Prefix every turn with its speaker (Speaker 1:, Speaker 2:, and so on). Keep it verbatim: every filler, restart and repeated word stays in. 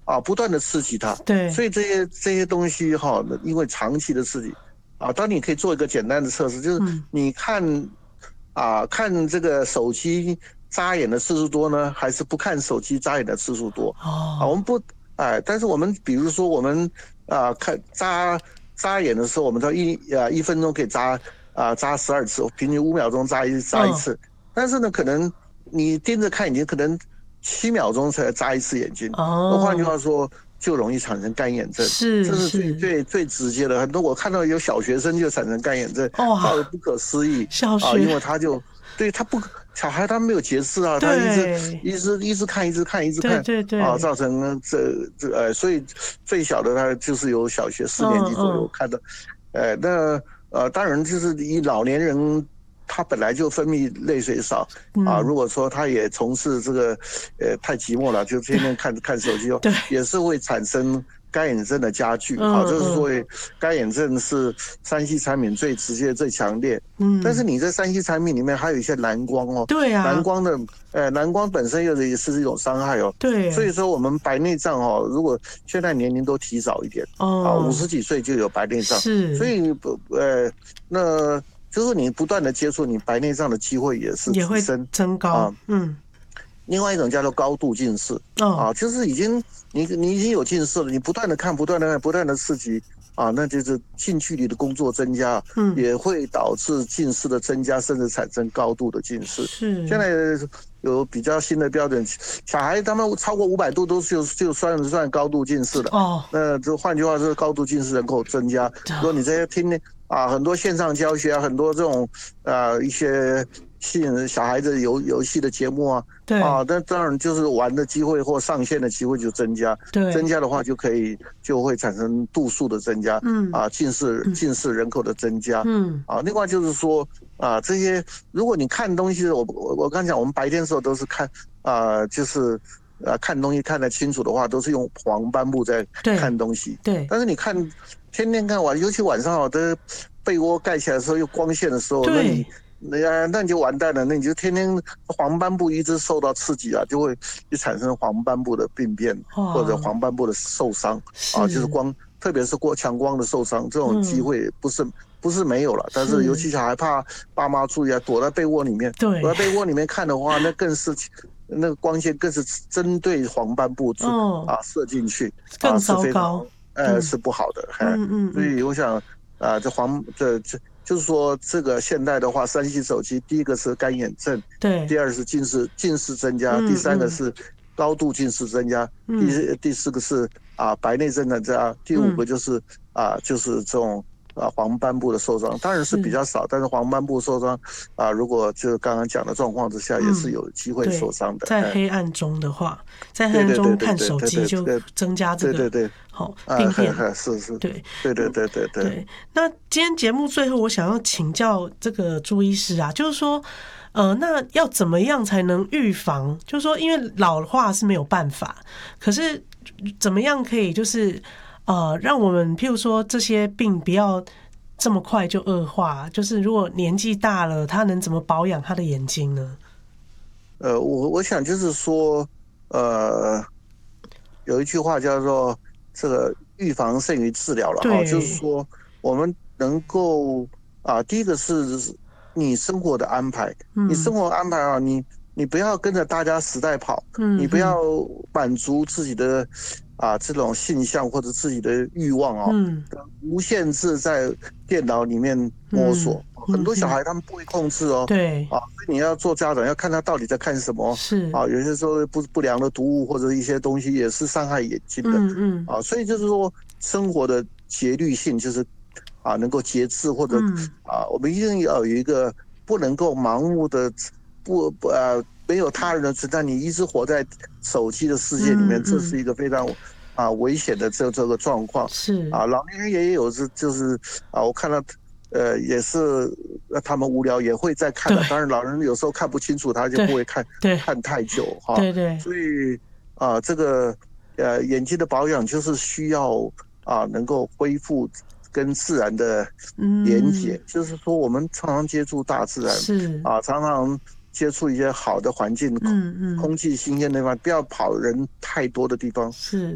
Speaker 1: 啊，不断的刺激它。
Speaker 2: 对，
Speaker 1: 所以这些这些东西哈，因为长期的刺激啊，当你可以做一个简单的测试，就是你看、嗯、啊看这个手机眨眼的次数多呢，还是不看手机眨眼的次数多？
Speaker 2: 哦，
Speaker 1: 啊，我们不哎，但是我们比如说我们啊看眨眨眼的时候，我们到一啊一分钟可以眨啊眨十二次，平均五秒钟眨一眨一次。嗯、但是呢，可能你盯着看眼睛，可能七秒钟才眨一次眼睛。哦，那换句话说，就容易产生干眼症。
Speaker 2: 是，
Speaker 1: 这是最最最直接的。很多我看到有小学生就产生干眼症，哇，不可思议。
Speaker 2: 小学
Speaker 1: 啊，因为他就对他不小孩他没有节制啊，他一直一直一直看一直看一直看，
Speaker 2: 对对对
Speaker 1: 啊，造成这这呃，所以最小的他就是有小学四年级左右看到，呃，那呃，当然就是以老年人。他本来就分泌泪水少啊，如果说他也从事这个，呃，太寂寞了，就天天看看手机哦，也是会产生干眼症的加剧。好，这是所谓干眼症是三 C 产品最直接、最强烈。嗯，但是你这三 C 产品里面还有一些蓝光哦，
Speaker 2: 对啊，
Speaker 1: 蓝光的，呃，蓝光本身又也是一种伤害哦。
Speaker 2: 对，
Speaker 1: 所以说我们白内障哦，如果现在年龄都提早一点，哦，啊，五十几岁就有白内障，
Speaker 2: 是，
Speaker 1: 所以呃，那。就是你不断的接触，你白内障的机会也是提升
Speaker 2: 增高啊。嗯，
Speaker 1: 另外一种叫做高度近视、哦、啊，就是已经你你已经有近视了，你不断的看，不断的看，不断的刺激啊，那就是近距离的工作增加，嗯，也会导致近视的增加，甚至产生高度的近视。
Speaker 2: 是，
Speaker 1: 现在有比较新的标准，小孩他们超过五百度都就就算算高度近视了。哦，那就换句话说，高度近视人口增加。如果你这些听啊，很多线上教学啊，很多这种呃一些吸引小孩子游游戏的节目啊，
Speaker 2: 对
Speaker 1: 啊，那当然就是玩的机会或上线的机会就增加。
Speaker 2: 对，
Speaker 1: 增加的话就可以就会产生度数的增加。嗯，啊，近视近视人口的增加。嗯，啊，另外就是说啊，这些如果你看东西，我我我刚讲，我们白天的时候都是看啊，就是啊看东西看得清楚的话，都是用黄斑部在看东西。
Speaker 2: 对，
Speaker 1: 但是你看。天天看晚，尤其晚上哦，的被窝盖起来的时候，有光线的时候，那你那那你就完蛋了，那你就天天黄斑部一直受到刺激啊，就会就产生黄斑部的病变或者黄斑部的受伤啊，就是光，特别是过强光的受伤，这种机会不是、嗯、不是没有了，但是尤其小孩怕爸妈注意啊，躲在被窝里面，躲在被窝里面看的话，那更是。那个光线更是针对黄斑部、哦、啊射进去，
Speaker 2: 更糟糕。
Speaker 1: 呃，是不好的，嗯嗯，所以我想，啊，这黄这这就是说，这个现代的话，三 C 手机，第一个是干眼症，
Speaker 2: 对，
Speaker 1: 第二是近视近视增加，嗯、第三个是高度近视增加，嗯、第第四个是啊白内障的增加，第五个就是、嗯、啊就是这种。啊，黄斑部的受伤当然是比较少，但是黄斑部受伤啊，如果就刚刚讲的状况之下，也是有机会受伤的。
Speaker 2: 嗯、在黑暗中的话，在黑暗中看手机就增加这个
Speaker 1: 对对对
Speaker 2: 好病变，
Speaker 1: 啊、是是，
Speaker 2: 对
Speaker 1: 对对对对对
Speaker 2: 对。那今天节目最后，我想要请教这个朱医师啊，就是说，呃，那要怎么样才能预防？就是说，因为老化是没有办法，可是怎么样可以就是。呃，让我们譬如说这些病不要这么快就恶化，就是如果年纪大了，他能怎么保养他的眼睛呢？
Speaker 1: 呃，我我想就是说，呃，有一句话叫做“这个预防胜于治疗”了哈，就是说我们能够啊，第一个是你生活的安排，嗯、你生活安排啊，你你不要跟着大家时代跑，嗯、你不要满足自己的。啊，这种性向或者自己的欲望啊，嗯、无限制在电脑里面摸索。嗯、很多小孩他们不会控制哦，
Speaker 2: 对
Speaker 1: 啊，所以你要做家长要看他到底在看什么。
Speaker 2: 是
Speaker 1: 啊，有些时候不不良的读物或者一些东西也是伤害眼睛的。嗯嗯。啊，所以就是说生活的节律性就是啊能够节制或者、嗯、啊，我们一定要有一个不能够盲目的不不呃。没有他人的存在，你一直活在手机的世界里面，嗯嗯、这是一个非常啊危险的这这个状况。
Speaker 2: 是
Speaker 1: 啊，老年人也有是就是啊，我看到呃也是他们无聊也会在看的，当然老人有时候看不清楚，他就不会看看太久哈。
Speaker 2: 对对。
Speaker 1: 所以啊，这个呃眼睛的保养就是需要啊能够恢复跟自然的连结，嗯、就是说我们常常接触大自然，
Speaker 2: 是
Speaker 1: 啊常常。接触一些好的环境，嗯嗯，空气新鲜的地方，不要跑人太多的地方。
Speaker 2: 是。